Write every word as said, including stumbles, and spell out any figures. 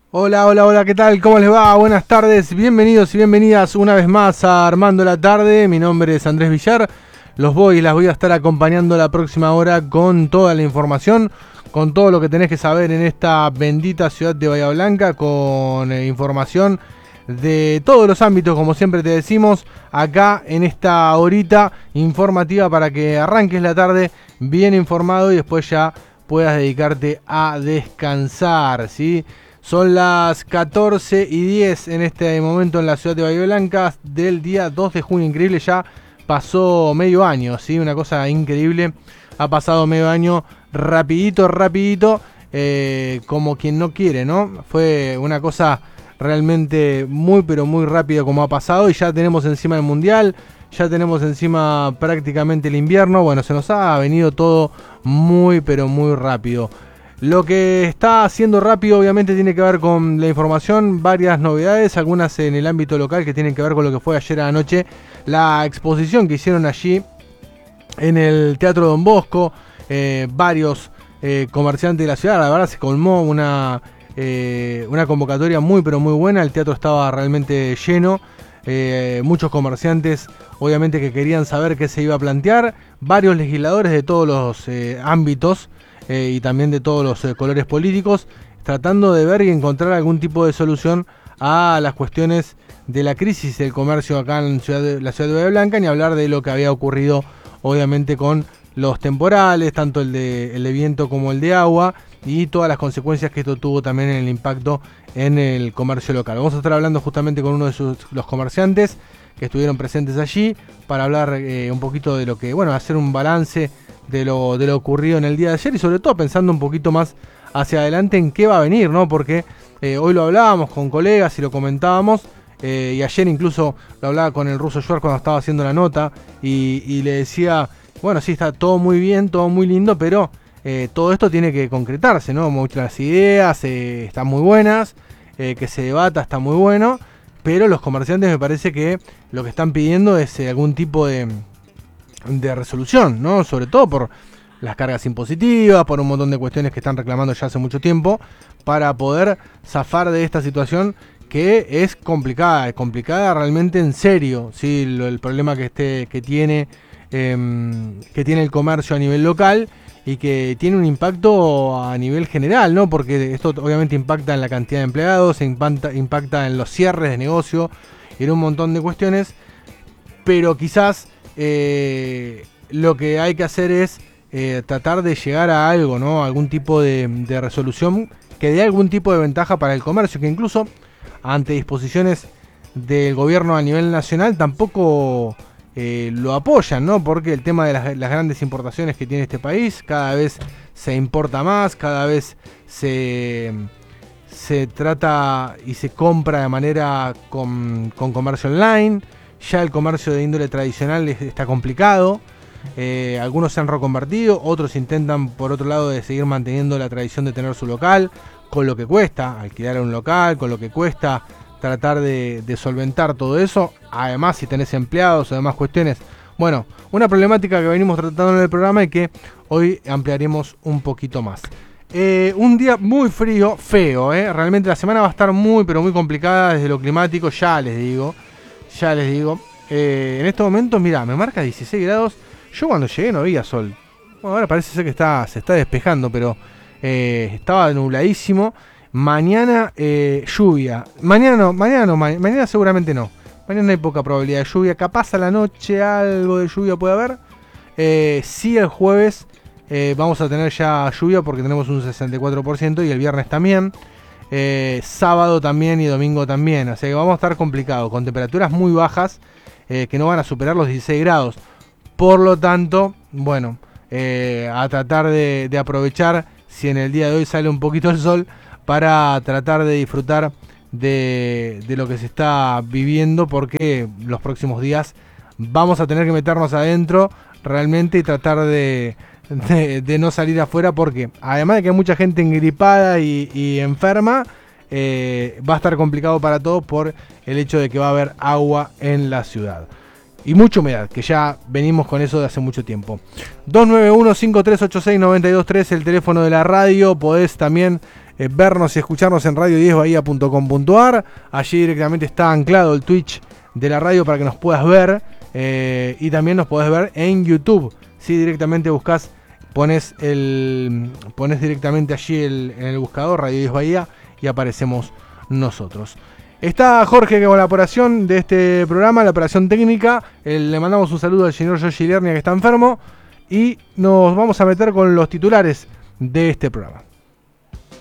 Hola, hola, hola, ¿qué tal? ¿Cómo les va? Buenas tardes, bienvenidos y bienvenidas una vez más a Armando la Tarde. Mi nombre es Andrés Villar, los voy y las voy a estar acompañando la próxima hora con toda la información, con todo lo que tenés que saber en esta bendita ciudad de Bahía Blanca, con eh, información de todos los ámbitos, como siempre te decimos, acá en esta horita informativa para que arranques la tarde bien informado y después ya puedas dedicarte a descansar, ¿sí? Son las catorce y diez en este momento en la ciudad de Bahía Blanca del día dos de junio. Increíble, ya pasó medio año, ¿sí? Una cosa increíble. Ha pasado medio año rapidito, rapidito, eh, como quien no quiere, ¿no? Fue una cosa realmente muy, pero muy rápida como ha pasado. Y ya tenemos encima el Mundial, ya tenemos encima prácticamente el invierno. Bueno, se nos ha venido todo muy, pero muy rápido. Lo que está haciendo rápido obviamente tiene que ver con la información, varias novedades, algunas en el ámbito local que tienen que ver con lo que fue ayer anoche, la exposición que hicieron allí en el Teatro Don Bosco, eh, varios eh, comerciantes de la ciudad. La verdad se colmó una, eh, una convocatoria muy pero muy buena, el teatro estaba realmente lleno, eh, muchos comerciantes obviamente que querían saber qué se iba a plantear, varios legisladores de todos los eh, ámbitos, Eh, y también de todos los eh, colores políticos, tratando de ver y encontrar algún tipo de solución a las cuestiones de la crisis del comercio acá en ciudad de, la ciudad de Bahía Blanca, ni hablar de lo que había ocurrido obviamente con los temporales, tanto el de, el de viento como el de agua, y todas las consecuencias que esto tuvo también en el impacto en el comercio local. Vamos a estar hablando justamente con uno de sus, los comerciantes que estuvieron presentes allí para hablar eh, un poquito de lo que, bueno, hacer un balance de lo, de lo ocurrido en el día de ayer y sobre todo pensando un poquito más hacia adelante en qué va a venir, ¿no? Porque eh, hoy lo hablábamos con colegas y lo comentábamos, eh, y ayer incluso lo hablaba con el ruso Schwartz cuando estaba haciendo la nota y, y le decía, bueno, sí, está todo muy bien, todo muy lindo, pero eh, todo esto tiene que concretarse, ¿no? Muchas ideas eh, están muy buenas, eh, que se debata está muy bueno, pero los comerciantes me parece que lo que están pidiendo es eh, algún tipo de... de resolución, ¿no? Sobre todo por las cargas impositivas, por un montón de cuestiones que están reclamando ya hace mucho tiempo, para poder zafar de esta situación que es complicada, es complicada realmente en serio, ¿sí? Lo, el problema que este que tiene eh, que tiene el comercio a nivel local y que tiene un impacto a nivel general, ¿no? Porque esto obviamente impacta en la cantidad de empleados, impacta, impacta en los cierres de negocio y en un montón de cuestiones, pero quizás Eh, lo que hay que hacer es eh, tratar de llegar a algo, ¿no? Algún tipo de, de resolución que dé algún tipo de ventaja para el comercio, que incluso ante disposiciones del gobierno a nivel nacional tampoco eh, lo apoyan, ¿no? Porque el tema de las, las grandes importaciones que tiene este país, cada vez se importa más, cada vez se, se trata y se compra de manera con, con comercio online. Ya el comercio de índole tradicional está complicado, eh, algunos se han reconvertido, otros intentan por otro lado de seguir manteniendo la tradición de tener su local, con lo que cuesta alquilar un local, con lo que cuesta tratar de, de solventar todo eso, además si tenés empleados o demás cuestiones. Bueno, una problemática que venimos tratando en el programa y que hoy ampliaremos un poquito más. Eh, un día muy frío, feo, eh. Realmente la semana va a estar muy pero muy complicada desde lo climático, ya les digo. Ya les digo, eh, en estos momentos, mirá, me marca dieciséis grados. Yo cuando llegué no veía sol. Bueno, ahora parece ser que está, se está despejando, pero eh, estaba nubladísimo. Mañana eh, lluvia. Mañana no, mañana no, ma- mañana seguramente no. Mañana hay poca probabilidad de lluvia. Capaz a la noche algo de lluvia puede haber. Eh, sí, el jueves eh, vamos a tener ya lluvia porque tenemos un sesenta y cuatro por ciento y el viernes también. Eh, sábado también y domingo también, o sea que vamos a estar complicados, con temperaturas muy bajas eh, que no van a superar los dieciséis grados. Por lo tanto, bueno, eh, a tratar de, de aprovechar si en el día de hoy sale un poquito el sol para tratar de disfrutar de, de lo que se está viviendo, porque los próximos días vamos a tener que meternos adentro realmente y tratar de De, de no salir afuera, porque además de que hay mucha gente engripada y, y enferma, eh, va a estar complicado para todos por el hecho de que va a haber agua en la ciudad y mucha humedad, que ya venimos con eso de hace mucho tiempo. Dos nueve uno, cinco tres ocho seis, nueve dos tres, el teléfono de la radio. Podés también eh, vernos y escucharnos en radio diez bahía punto com punto ar. Allí directamente está anclado el Twitch de la radio para que nos puedas ver. Eh, y también nos podés ver en YouTube. Si directamente buscas, pones, el, pones directamente allí el, en el buscador Radio diez Bahía y aparecemos nosotros. Está Jorge con la operación de este programa, la operación técnica. Eh, le mandamos un saludo al señor Yoshi Lernia, que está enfermo. Y nos vamos a meter con los titulares de este programa.